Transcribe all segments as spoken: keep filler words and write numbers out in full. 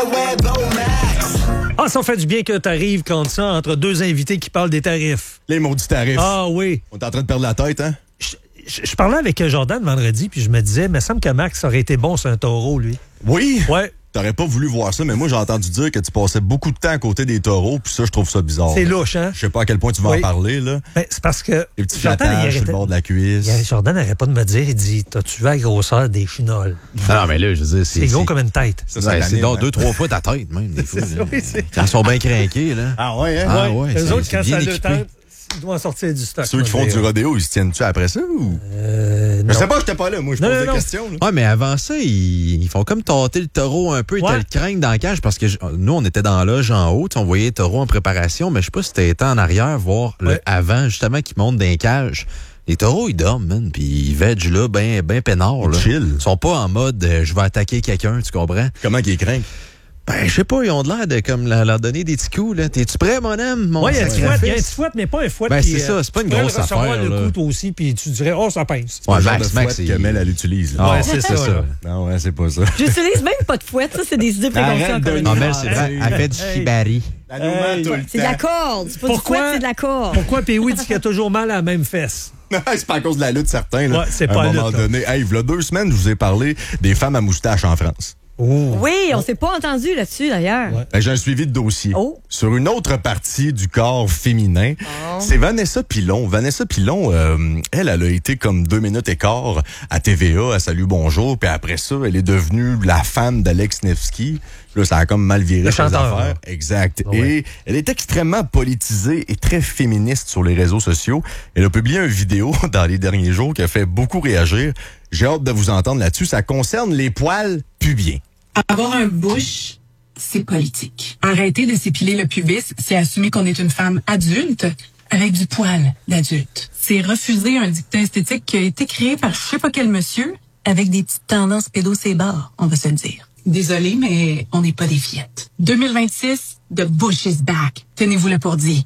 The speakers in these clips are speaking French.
Ah, ça fait du bien que t'arrives comme ça entre deux invités qui parlent des tarifs. Les maudits tarifs. Ah oui. On est en train de perdre la tête, hein? Je, je, je parlais avec Jordan vendredi, puis je me disais, mais ça me semble que Max aurait été bon sur un taureau, lui. Oui? Ouais. T'aurais pas voulu voir ça, mais moi, j'ai entendu dire que tu passais beaucoup de temps à côté des taureaux, puis ça, je trouve ça bizarre. C'est louche, hein? Je sais pas à quel point tu vas oui. en parler, là. Ben, c'est parce que... Les petits Jordan, flattages sur le bord de la cuisse. Il, Jordan n'arrête pas de me dire, il dit, t'as-tu vu la grosseur des chinoles? Non, mais là, je veux dire, c'est... C'est gros comme une tête. Ça, ça, c'est donc deux, trois fois ta tête, même, des fois. Oui, quand ils sont bien craqués, là. Ah ouais, hein? Ah ouais. Les autres, quand ça le équipé. tente, ils doivent sortir du stock. Ceux qui font du rodéo, ils se tiennent-tu après ça ou? Euh, je sais pas, j'étais pas là, moi, je non, pose non, des non. questions. Là. Ouais, mais avant ça, ils, ils font comme tâter le taureau un peu, ils ouais. te le craignent dans la cage parce que je, nous, on était dans la loge en haut, on voyait le taureau en préparation, mais je sais pas si t'étais en arrière voir ouais. le avant, justement, qui monte dans les cages. Les taureaux, ils dorment, man, puis ils veg là, ben, ben peinards, là. Chill. Ils sont pas en mode euh, je vais attaquer quelqu'un, tu comprends? Comment qu'ils craignent? Ben, je sais pas, ils ont de l'air de comme leur, leur donner des petits coups, là. T'es-tu prêt, mon homme? Mon Oui, il y a un petit fouette, il y a un sacrifice? petit fouette, mais pas un fouette. Ben, qui, c'est ça, c'est pas une tu pourrais grosse le recevoir affaire, le là. coup, toi aussi, puis tu dirais, oh, ça pince. Ouais, Ouais, le genre Max, de Max, fouette il- que Mel, elle utilise. Là. Ah, Ouais, c'est ça, là. Non, ouais, c'est pas ça. J'utilise même pas de fouette, ça, c'est des idées préconçues. Arrête de- Non, mais c'est vrai, elle fait du Hey. shibari. La nouvelle Hey. tout le C'est de la temps. corde. C'est pas Pourquoi? du fouette, c'est de la corde. Pourquoi Pee-Wee dit qu'il a toujours mal à la même fesse? C'est pas à cause de la lutte, certain. Là. Ouais, c'est à pas un la moment lutte, là. donné. Hey, il y a deux semaines, je vous ai parlé des femmes à moustache en France. Oh. Oui, on s'est pas entendu là-dessus, d'ailleurs. Ouais. Ben, j'ai un suivi de dossier. Oh. Sur une autre partie du corps féminin, c'est Vanessa Pilon. Vanessa Pilon, euh, elle, elle a été comme deux minutes et quart à T V A, à Salut Bonjour, puis après ça, elle est devenue la femme d'Alex Nevsky. Là, ça a comme mal viré Le ses chanteur, affaires. là. Exact. Ah ouais. Et elle est extrêmement politisée et très féministe sur les réseaux sociaux. Elle a publié une vidéo dans les derniers jours qui a fait beaucoup réagir. J'ai hâte de vous entendre là-dessus. Ça concerne les poils pubiens. Avoir un bush, c'est politique. Arrêter de s'épiler le pubis, c'est assumer qu'on est une femme adulte avec du poil d'adulte. C'est refuser un dictat esthétique qui a été créé par je sais pas quel monsieur avec des petites tendances pédocébares, on va se le dire. Désolé, mais on n'est pas des fillettes. deux mille vingt-six, the bush is back. Tenez-vous-le pour dit.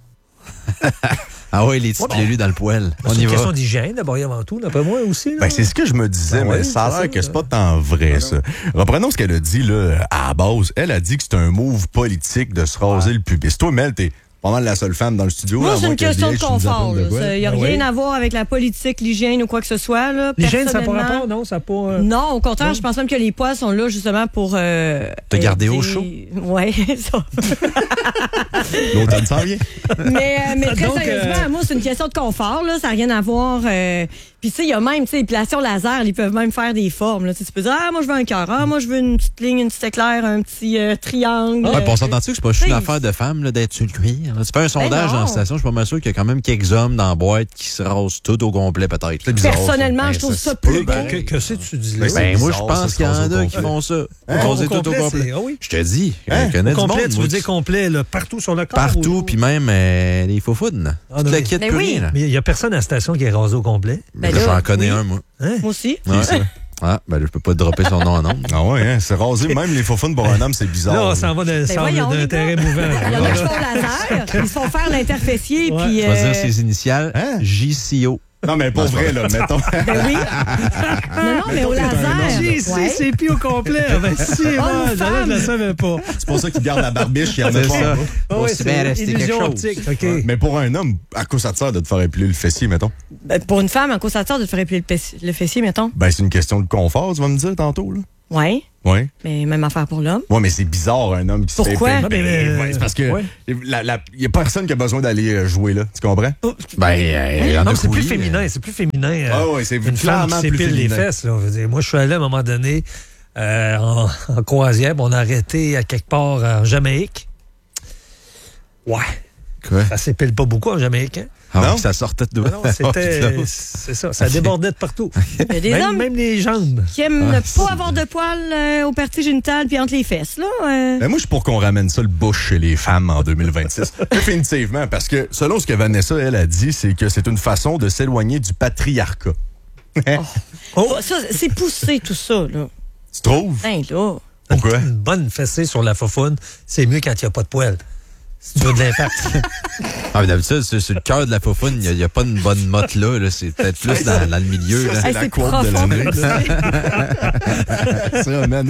Ah ouais, les petites lélus dans le poil. On C'est y une va. question d'hygiène, d'abord et avant tout, d'après moi aussi. Là. Ben, c'est ce que je me disais, Ah mais ouais, ça a c'est l'air ça, que c'est là. pas tant vrai, ça. Reprenons ce qu'elle a dit, là, à la base. Elle a dit que c'est un move politique de se raser le pubis. Toi, Mel, t'es pas mal la seule femme dans le studio. Moi, à c'est moins une que question de D H nous confort. apprenne de quoi. Il n'y a Ah rien oui. à voir avec la politique, l'hygiène ou quoi que ce soit. Là. L'hygiène, ça n'a pas Personnellement, rapport, non? Ça a pas... euh, Non, au contraire, Non. je pense même que les poils sont là justement pour... Euh, Te garder au aider- chaud. Ouais, ça. L'automne s'en vient. mais, euh, mais très Donc, sérieusement, euh, moi, c'est une question de confort. Là. Ça n'a rien à voir. Euh... Puis, tu sais, il y a même, tu sais, épilation laser, ils peuvent même faire des formes. Là. Tu sais, tu peux dire, ah, moi, je veux un cœur. Ah, moi, je veux une petite ligne, une petite éclair, un petit euh, triangle. Ouais, puis on s'entend-tu que c'est pas juste une Hey. affaire de femme là, d'être sur le cuir? Tu fais un sondage non. dans la station, je suis pas mal sûr qu'il y a quand même quelques hommes dans la boîte qui se rasent tout au complet, peut-être. C'est bizarre, Personnellement, ça. je trouve Ben, ça se plus peut, beau. ben, Que, que c'est tu dis là? Ben, Ben, moi, je bizarre, pense ça, se qu'il y en raser au a qui complet. font ça. Hein? Raser Au tout au complet, complet. c'est- ah oui. Je te dis, Hein? je connais Au du complet, monde. tu moi, veux dire qui- complet, là, partout sur le corps? Partout, ou- puis même euh, les faux foudres. Ah, Toute non, la mais- kit Mais plus oui. rien, là. Mais il n'y a personne à la station qui est rasé au complet. Ben Là, là, j'en connais oui. un, moi. Hein? Moi aussi. Ouais. Ah, ben là, je peux pas te dropper son nom en nom. Ah ouais, hein, c'est rasé. Même les faux pour un homme, c'est bizarre. Là, on là. s'en va d'un ça en va voyons, d'un les terrain gars. mouvant. Il y en a qui font laser, ils se font faire l'interfessier, Ouais. puis... Tu vas euh, dire ses initiales. Hein? J C O. Non, mais pour vrai, là, mettons. Ben oui. Non, non, mais au laser. J C, ouais. c'est plus au complet. Ben, si, Oh, moi, une j'en ai, je femme. le savais pas. C'est pour ça qu'il garde la barbiche, il y en a C'est pas. ça. hein. Ah Faut ouais, si bien c'est rester illusion quelque chose. optique. OK. Ouais. Mais pour un homme, à quoi ça te sert de te faire épiler le fessier, mettons? Ben, pour une femme, en quoi ça te sert de te faire épiler le, pes- le fessier, mettons? Ben, c'est une question de confort, tu vas me dire tantôt, là. Oui, Ouais. mais même affaire pour l'homme. Ouais, mais c'est bizarre, un homme qui se fait Pourquoi? épiler. Non, mais, Ben, euh, ouais, c'est parce que ouais. la- la- il y a personne qui a besoin d'aller euh, jouer là, tu comprends? Ben, euh, il y en a Non, mais c'est oui, plus mais- féminin, c'est plus féminin. euh, Ah ouais, c'est une femme qui clairement plus s'épile les féminin. fesses. Là, je veux dire, moi, je suis allé à un moment donné euh, en, en croisière, puis on a arrêté à quelque part en Jamaïque. Ouais, Quoi? ça s'épile pas beaucoup en Jamaïque. Hein? Ah, Non? oui, ça sortait de Non, c'était, c'est ça, ça débordait de partout. Il y a des Même, hommes même les jambes. qui aiment ne pas avoir de poils euh, au partie génital puis entre les fesses, là. euh. Ben moi, je suis pour qu'on ramène ça le bush chez les femmes en deux mille vingt-six. Définitivement, parce que selon ce que Vanessa, elle, a dit, c'est que c'est une façon de s'éloigner du patriarcat. Oh, Ça, c'est poussé, tout ça, là. Tu trouves? Hein, là. Pourquoi? Une bonne fessée sur la faufoune, c'est mieux quand il n'y a pas de poils. Si tu veux de l'impact. Ah, mais d'habitude, c'est, c'est le cœur de la faufoune. Il n'y a, a pas une bonne motte là. là. C'est peut-être plus dans, dans le milieu. Là. C'est Hey, la c'est quote de profond. l'année. Ça, man.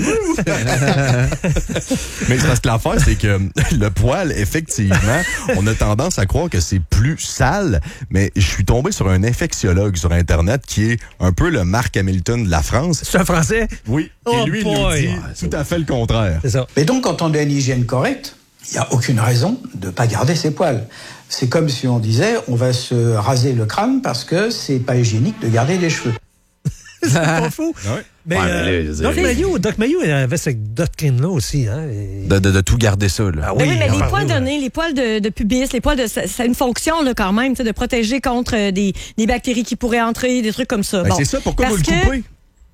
Mais c'est parce que l'affaire, c'est que le poil, effectivement, on a tendance à croire que c'est plus sale, mais je suis tombé sur un infectiologue sur Internet qui est un peu le Mark Hamilton de la France. C'est un Français? Oui, Oh et lui, il nous boy. dit tout à fait le contraire. C'est ça. Mais donc, quand on a une hygiène correcte, il n'y a aucune raison de ne pas garder ses poils. C'est comme si on disait, on va se raser le crâne parce que c'est pas hygiénique de garder les cheveux. C'est pas fou. Ouais. Mais Ouais, mais euh, là, je veux Doc dire- Mayou, Doc Mayou il avait cette doctrine-là aussi. Hein, et- De, de, de tout garder ça. Là. Ah Ben oui, mais on les parle poils de- de nez, les poils de, de pubis, les poils de. Ça, ça a une fonction là, quand même, tu sais, de protéger contre euh, des, des bactéries qui pourraient entrer, des trucs comme ça. Ben, Bon. c'est ça, pourquoi vous Parce le que- coupez?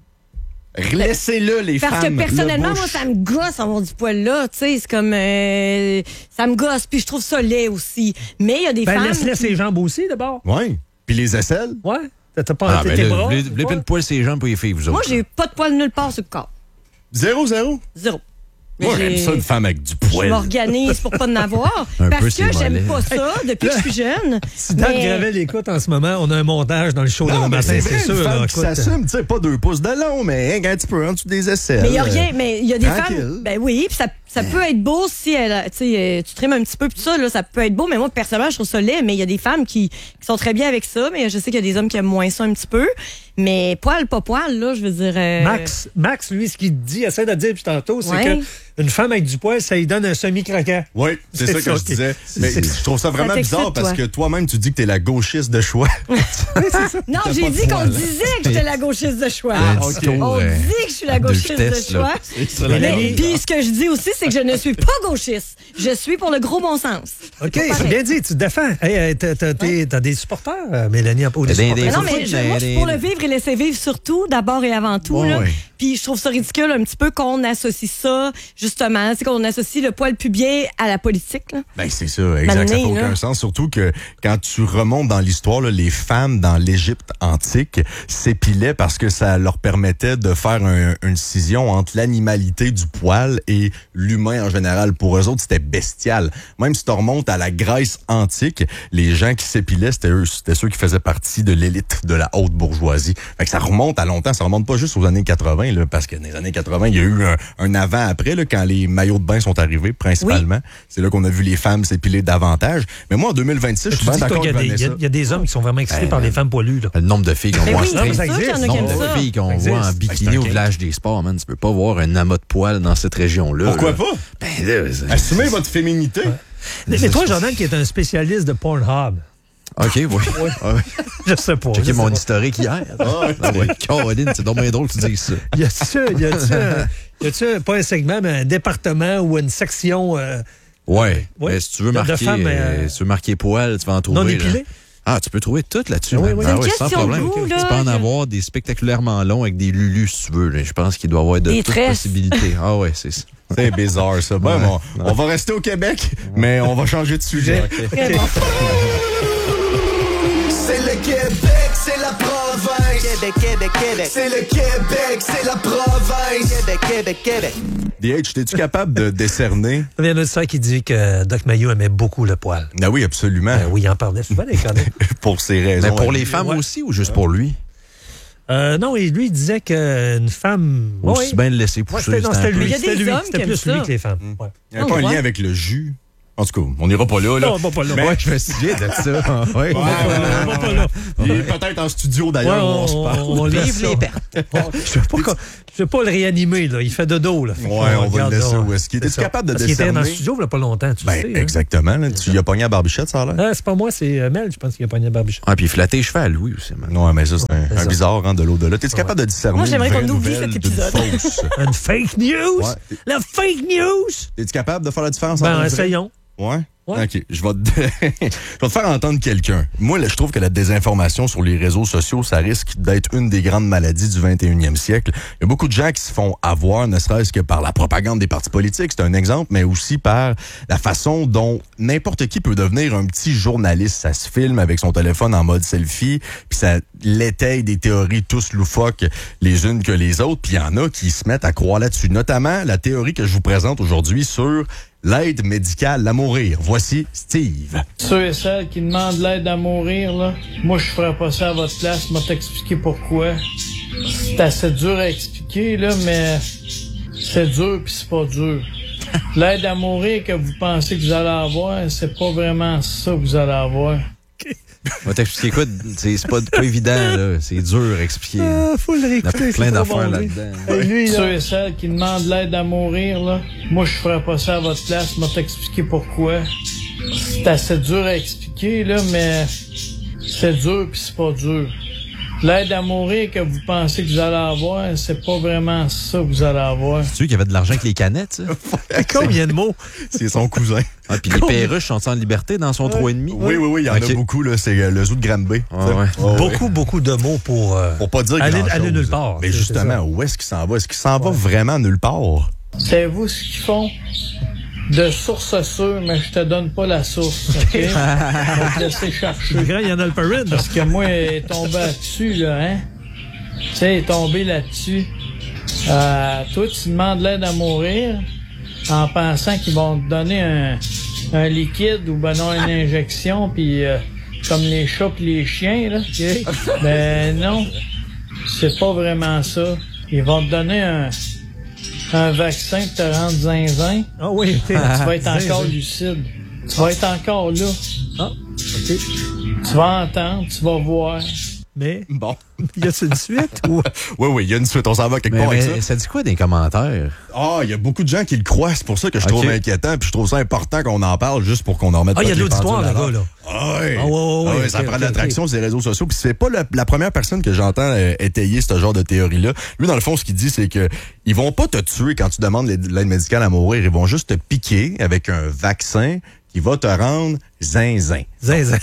Laissez-le, les Parce femmes. que personnellement, le moi, bush. ça me gosse avoir du poil là, tu sais, c'est comme euh, ça me gosse, puis je trouve ça laid aussi. Mais il y a des Ben, femmes. laisse-les qui- ses jambes aussi, d'abord. Oui. Puis les aisselles? Ouais. T'as t'as pas Ah, tes ben tes là, bras. vous voulez- vous voulez pas de poil sur les jambes pour les filles, vous Moi, autres. j'ai pas de poil nulle part sur le corps. Zéro, zéro? Zéro. Mais Moi, j'ai- j'aime ça, une femme avec du Je poil. m'organise pour pas en avoir. Un parce peu, que c'est j'aime mollet. pas ça depuis que je suis jeune. Si Dan Mais- Gravel écoute en ce moment, on a un montage dans le show de Non, le mais matin, c'est c'est vrai, sûr. une femme là, qui écoute. s'assume, tu sais, pas deux pouces de long, mais un petit peu en dessous des aisselles. Mais il n'y a rien, mais il y a des Tranquille. femmes. Ben oui, puis ça, ça peut être beau si elle, a- tu sais, euh, tu trimes un petit peu puis tout ça, là, ça peut être beau. Mais moi, personnellement, je trouve ça laid. Mais il y a des femmes qui, qui sont très bien avec ça. Mais je sais qu'il y a des hommes qui aiment moins ça un petit peu. Mais poil, pas poil, là, je veux dire. euh, Max, Max, lui, ce qu'il dit, essaie de dire depuis tantôt, c'est Ouais. qu'une femme avec du poil, ça lui donne un semi-craquant. Oui, c'est C'est ça que ça, je ok. disais. Mais C'est- je trouve ça vraiment t'excite, bizarre parce toi. que toi-même, tu dis que t'es la gauchiste de choix. Non, T'as j'ai pas de dit qu'on poil. disait que j'étais la gauchiste de choix. Un ok. discours, On euh, dit que je suis la à deux gauchiste vitesses, de là. choix. sur la Mais ligne. puis ce que je dis aussi, c'est que je ne suis pas gauchiste. Je suis pour le gros bon sens. OK, Pareil. c'est bien dit, tu te défends. Hey, hey, t'as, t'as- t'es- t'as des supporters, euh, Mélanie, ou des Des- supporters? des- Mais non, faut mais foutre je- des- moi, je suis pour le des- vivre et laisser vivre surtout, d'abord et avant tout. Ouais, là. ouais. Puis je trouve ça ridicule un petit peu qu'on associe ça, justement, c'est qu'on associe le poil pubien à la politique. Là. Ben, c'est ça, exact. Ça n'a Mané, aucun là. sens. Surtout que quand tu remontes dans l'histoire, là, les femmes dans l'Égypte antique s'épilaient parce que ça leur permettait de faire un- une scission entre l'animalité du poil et l'humain en général. Pour eux autres, c'était bestial. Même si tu remontes à la Grèce antique, les gens qui s'épilaient, c'était eux, c'était ceux qui faisaient partie de l'élite de la haute bourgeoisie. Fait que ça remonte à longtemps. Ça remonte pas juste aux années quatre-vingts, là, parce que dans les années quatre-vingts, il y a eu un, un avant-après, là, quand les maillots de bain sont arrivés, principalement. C'est là qu'on a vu les femmes s'épiler davantage. Mais moi, en deux mille vingt-six, je suis Tu bien dis qu'il d'accord y, a avec des- il y a- Vanessa. il y a des hommes qui sont vraiment excités Ben, par les femmes poilues. Là. Le nombre de filles qu'on Ben voit oui, en ça, c'est ça sûr qu'il y en a existe. qui Le aiment nombre de ça. filles qu'on Ça voit en existe. bikini Ben, au c'est village des sports, man. Tu peux pas voir un amas de poils dans cette région-là. Pourquoi là. pas? Ben là, c'est- Assumez votre féminité. Mais, mais toi, Jordan, qui est un spécialiste de Pornhub, OK, oui. Ah ouais. je sais pas. je Checké sais mon pas. historique hier. Ah ouais, Caroline, c'est donc bien drôle que tu dises ça. Y a-tu, y a-tu, un- y a-tu pas un segment, mais un département ou une section euh, Ouais. Ouais. Mais si tu veux De marquer, femmes, euh, euh, si tu veux marquer poil, tu vas en trouver. non là. épilées? Ah, tu peux trouver tout là-dessus. Ah oui, man. oui. Ah C'est une oui, sans question de problème. goût, là. Tu peux en avoir des spectaculairement longs avec des lulus, si tu veux. là. Je pense qu'il doit y avoir de Des toutes tresses. possibilités. Ah ouais, c'est ça. C'est bizarre, ça. Bon, Ouais. bon, on va rester au Québec, mais on va changer de sujet. Très bon. C'est le Québec, c'est la province. Québec, Québec, Québec. C'est le Québec, c'est la province. Québec, Québec, Québec. D H, es-tu capable de décerner? Il y a un auditeur qui dit que Doc Mayou aimait beaucoup le poil. Ah oui, absolument. Ben oui, il en parlait souvent, les chroniques. Pour ces raisons. Mais pour euh, les femmes ouais. aussi ou juste pour lui? Euh, non, et lui, il disait qu'une femme. Aussi Oui. bien le laisser Ouais, pousser. c'était, non, c'est un c'était peu- lui. Il y a C'était des lui. hommes C'était qui plus aiment lui ça. que les femmes. Ouais. Il n'y a pas un Ouais. lien avec le jus. En tout cas, on n'ira pas là. là. Non, on va pas là. Mais- Ouais, je me souviens de ça. Ouais. On va pas là. On va pas là. Il est peut-être en studio Ouais, d'ailleurs où on, on se parle. on laisse Vive ça. les pertes. Bon, je ne vais pas, je vais pas le réanimer, là. Il fait de dos, là. Fait Ouais, qu'on on va regarde, le laisser là. où est-ce qu'il est. C'est Es-tu ça. capable de Parce qu'il était dans le décerner? studio il n'y a pas longtemps, tu Ben, sais. hein. exactement. Là. Tu y as pogné à Barbichette, ça a l'air? Ah, c'est pas moi, c'est euh, Mel, je pense qu'il a pogné à Barbichon. Ah, puis flatter les cheveux à Louis aussi, man. Non, mais ça, c'est un, c'est un ça. bizarre, hein, de l'au-delà. T'es-tu capable de discerner Moi, j'aimerais une vraie qu'on oublie nouvelle cet d'une épisode. fausse? Une fake news? Ouais. La fake news? Es-tu capable de faire la différence entre Ben, une vraie- essayons. Ouais? Ouais. OK. Je vais, te... je vais te faire entendre quelqu'un. Moi, là, je trouve que la désinformation sur les réseaux sociaux, ça risque d'être une des grandes maladies du vingt et unième siècle. Il y a beaucoup de gens qui se font avoir, ne serait-ce que par la propagande des partis politiques, c'est un exemple, mais aussi par la façon dont n'importe qui peut devenir un petit journaliste. Ça se filme avec son téléphone en mode selfie, puis ça l'étaye des théories tous loufoques les unes que les autres, puis il y en a qui se mettent à croire là-dessus. Notamment la théorie que je vous présente aujourd'hui sur l'aide médicale à mourir. Voici Steve. Ceux et celles qui demandent l'aide à mourir, là, moi, je ferais pas ça à votre place. Je vais t'expliquer pourquoi. C'est assez dur à expliquer, là, mais c'est dur pis c'est pas dur. L'aide à mourir que vous pensez que vous allez avoir, c'est pas vraiment ça que vous allez avoir. On va t'expliquer quoi? C'est c'est pas, pas évident, là. C'est dur à expliquer. Ah, faut le Il y a réécouter. plein c'est d'affaires trop bon, lui. là-dedans. Et lui, là, Ceux et celles qui demandent l'aide à mourir, là, moi, je ferais pas ça à votre place. Je vais t'expliquer pourquoi. C'est assez dur à expliquer, là, mais c'est dur pis c'est pas dur. L'aide à mourir que vous pensez que vous allez avoir, c'est pas vraiment ça que vous allez avoir. Tu sais qu'il y avait de l'argent avec les canettes, ça? combien de mots? C'est son cousin. Ah, puis les perruches sont en liberté dans son trois virgule cinq? Oui, oui, oui, il y en Ok. a beaucoup, là. C'est euh, le zoo de Granby. Ah, ouais. Oh, Beaucoup, beaucoup de mots pour... euh, Pour pas dire aller, grand-chose. aller nulle part. Mais c'est- justement, c'est ça. où est-ce qu'il s'en va? Est-ce qu'il s'en va vraiment nulle part? Savez-vous ce qu'ils font? De source sûre, mais je te donne pas la source, OK? Je vais te laisser chercher. Le grand, il y en a le parade. Parce que moi, il est tombé là-dessus, là, hein? Tu sais, il est tombé là-dessus. Euh, toi, tu demandes l'aide à mourir en pensant qu'ils vont te donner un, un liquide ou ben non, une injection, puis euh, comme les chats pis les chiens, là. Ben non, c'est pas vraiment ça. Ils vont te donner un, un vaccin pour te rendre zinzin. Ah oui. Tu vas être encore Zinzin. lucide. Tu vas être encore là. Ah, OK. Tu vas entendre, tu vas voir. Mais, Bon. y a-t-il une suite ou... Oui, oui, il y a une suite. On s'en va quelque Mais, part avec mais ça. ça dit quoi dans les commentaires? Ah, il y a beaucoup de gens qui le croient. C'est pour ça que je Ok. trouve inquiétant. Puis je trouve ça important qu'on en parle juste pour qu'on en remette Ah, il y a toutes de les l'auditoire, pendules à là-bas, l'heure. là. Ah oui. Ah, ouais, ouais, Ah ouais, oui, ça ok, prend ok, de l'attraction ok. sur les réseaux sociaux. Puis c'est pas la, la première personne que j'entends euh, étayer ce genre de théorie-là. Lui, dans le fond, ce qu'il dit, c'est que ils vont pas te tuer quand tu demandes l'aide l'aide médicale à mourir. Ils vont juste te piquer avec un vaccin qui va te rendre zinzin. Zinzin.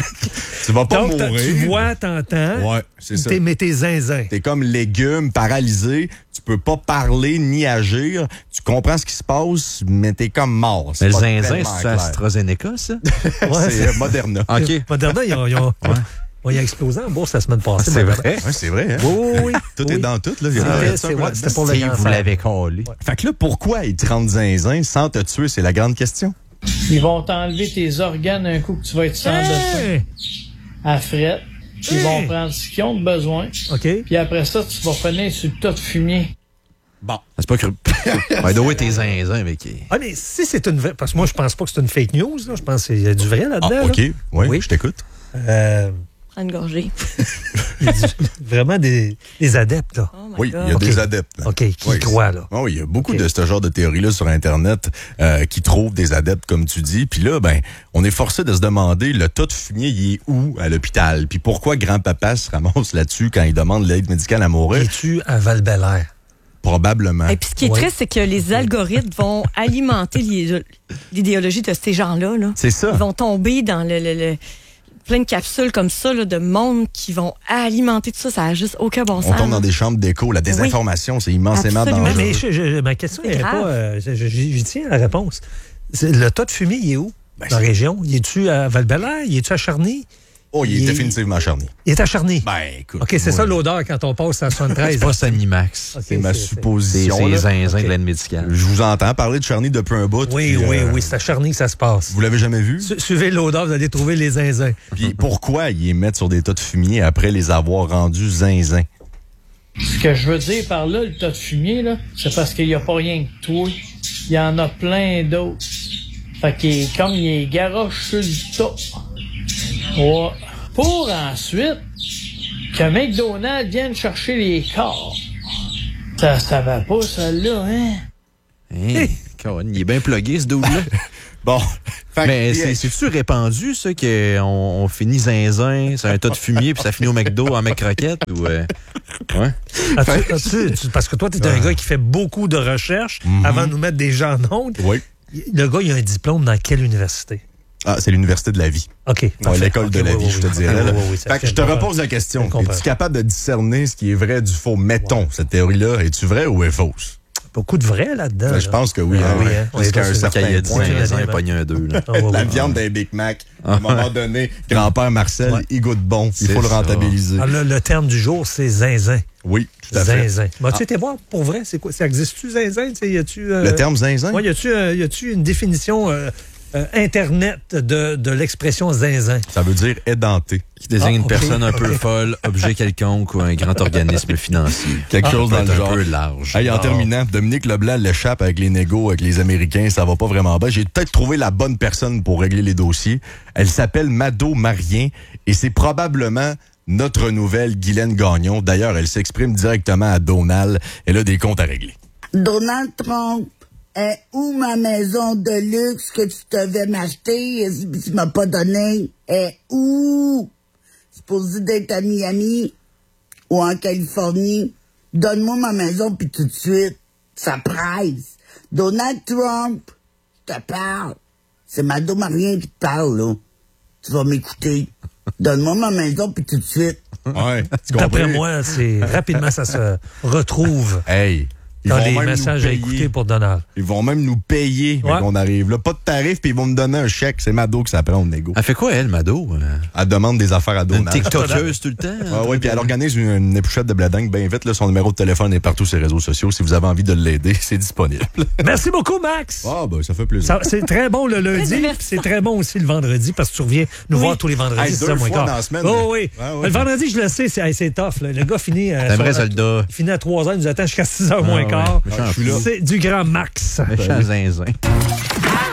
Tu vas pas Donc, t'as- mourir. tu vois, t'entends. Ouais, c'est ça. T'es, mais t'es zinzin. T'es comme légume, paralysé. Tu peux pas parler ni agir. Tu comprends ce qui se passe, mais t'es comme mort. Mais le pas zinzin, tellement c'est clair. AstraZeneca, ça? Ouais, C'est euh, Moderna. OK. Moderna, ils ont, ils ont, ils ont explosé en bourse la semaine passée. C'est Moderna. vrai? Ouais, c'est vrai, hein? Oui, oui, oui. Tout Oui. est dans tout, là. Il y a C'était- pas de c'est- ça, ouais, là-dedans. c'était pour le Steve, vous cancer. l'avez collé. Fait que là, pourquoi ils te rendent zinzin sans te tuer? C'est la grande question. Ils vont t'enlever tes organes un coup que tu vas être sans dessin. Hey! À fret. Ils Hey! vont prendre ce qu'ils ont de besoin. OK. Puis après ça, tu vas finir sur le tas de fumier. Bon. C'est pas cru. Ouais, doit être tes zinzins, mais qui. Ah, mais si c'est une vraie... Parce que moi, je pense pas que c'est une fake news. Là. Je pense qu'il y a du vrai là-dedans. Ah, là. OK. Oui, Oui. je t'écoute. Euh, Prends une gorgée. il y a du- vraiment des, des adeptes, là. Oh my Oui, God. il y a OK. des adeptes. là. OK, qui Oui, croient, là. Ah oui, il y a beaucoup OK. de ce genre de théories-là sur Internet euh, qui trouvent des adeptes, comme tu dis. Puis là, ben, on est forcé de se demander, le tas de fumier, il est où à l'hôpital? Puis pourquoi grand-papa se ramasse là-dessus quand il demande l'aide médicale à mourir? Es-tu à Val-Bélair? Probablement. Et puis ce qui est Ouais. triste, c'est que les algorithmes vont alimenter l'idé- l'idéologie de ces gens-là. Là. C'est ça. Ils vont tomber dans le, le- le- plein de capsules comme ça là, de monde qui vont alimenter tout ça. Ça n'a juste aucun bon On sens. tombe dans des chambres d'écho. La désinformation, c'est immensément Absolument. dangereux. Mais je- je- ma question C'est n'est grave. pas... euh, je- je- J'y tiens à la réponse. C'est- Le tas de fumier, il est où? Ben, dans la c'est- région? Il est-tu à Val-Bélair? Il est-tu à Charny? Oh, il est il- définitivement acharné. Il est à Charny. Ben, écoute. OK, c'est moi, ça l'odeur quand on passe à soixante-treize. C'est pas Sanimax. OK, C'est ma C'est supposition. c'est les là. zinzins OK. de l'aide médicale. Je vous entends parler de Charny depuis un bout. Oui, puis, oui, euh, oui, c'est à Charny que ça se passe. Vous l'avez jamais vu? Su- Suivez l'odeur, vous allez trouver les zinzins. Puis pourquoi ils les mettent sur des tas de fumier après les avoir rendus zinzin? Ce que je veux dire par là, le tas de fumier, là, c'est parce qu'il n'y a pas rien que toi. Il y en a plein d'autres. Fait qu'il est comme il est garoche sur le tas. Ouais. Pour ensuite que McDonald's vienne chercher les corps. Ça, ça va pas, celle-là, hein? Hein, Colin, il est bien plugué, ce dude-là. Bon. Fait que- Mais c'est- c'est-tu répandu, ça, qu'on on finit zinzin, c'est un tas de fumier, puis ça finit au McDo en McCroquette? Ou, euh, ouais. As-tu- as-tu- tu- parce que toi, tu es un gars qui fait beaucoup de recherches avant de nous mettre des gens en onde. Oui. Le gars, il a un diplôme dans quelle université? Ah, c'est l'université de la vie. OK. Ouais, parfait. l'école OK, de la oui, vie, oui, je te oui. dirais. là. Oui, oui, oui, ça fait que je tient te pas. repose la question. Je comprends. Es-tu capable de discerner ce qui est vrai du faux? Mettons, cette théorie-là, est-tu vraie ou est fausse? beaucoup de vrai là-dedans. Ben, là. je pense que oui. Ah, hein, oui, ouais. hein. On est Jusqu'à pas un sur- certain Quand il a dit point. zinzin, il a ouais. pogné un deux. Là. Ah, ouais, La ouais. viande d'un Big Mac, à un moment donné, grand-père Marcel, Ouais. il goûte bon. Il C'est faut le ça. rentabiliser. Ah, le, le terme du jour, c'est zinzin. Oui, tout à fait. Zinzin. M'as-tu été voir pour vrai? C'est quoi? Ça existe-tu, zinzin? Tu sais, y a-tu, euh, Le terme zinzin? Ouais, y a-tu, euh, y a-tu une définition euh, euh, Internet de, de l'expression zinzin? Ça veut dire édenté. Qui désigne Ah, une ok. personne un peu folle, objet quelconque ou un grand organisme financier. Quelque Ah, chose ça dans peut le être genre. un peu large. Hey, en Ah. terminant, Dominique Leblanc l'échappe avec les négos avec les Américains, ça va pas vraiment bien. J'ai peut-être trouvé la bonne personne pour régler les dossiers. Elle s'appelle Mado Marien et c'est probablement notre nouvelle Guylaine Gagnon. D'ailleurs, elle s'exprime directement à Donald. Elle a des comptes à régler. Donald Trump, est où ma maison de luxe que tu devais m'acheter et tu m'as pas donné? Est où? Supposé d'être à Miami ou en Californie. Donne-moi ma maison puis tout de suite. Ça presse. Donald Trump, je te parle. C'est Mado Marien qui te parle, là. Tu vas m'écouter. Donne-moi ma maison puis tout de suite. Ouais. tu D'après comprends? moi, c'est rapidement, ça se retrouve Hey. Ils dans vont les même messages nous à payer. écouter pour Donald. Ils vont même nous payer Ouais. quand on arrive. Là, pas de tarif, puis ils vont me donner un chèque. C'est Mado qui s'apprend au négo. Elle fait quoi, elle, Mado? Euh, Elle demande des affaires à Une Donald. TikTokeuse tout le temps? Ah oui, puis elle organise une, une épluchette de bladingue bien vite. Là, son numéro de téléphone est partout sur les réseaux sociaux. Si vous avez envie de l'aider, c'est disponible. Merci beaucoup, Max. Ah, ben, ça fait plaisir. Ça- C'est très bon le lundi, divertissant. puis c'est très bon aussi le vendredi parce que tu reviens nous Oui. voir tous les vendredis. Hey, c'est deux ça, moins fois quart. dans la semaine. Oh, oui. Ouais, ouais. Le vendredi, je le sais, c'est hey, c'est tough. Là. Le gars finit, euh, C'est un vrai sur- soldat. il finit à trois heures, il nous attend jusqu'à six heures moins ouais. quart. Méchant je suis là. C'est du grand Max. Méchant zinzin.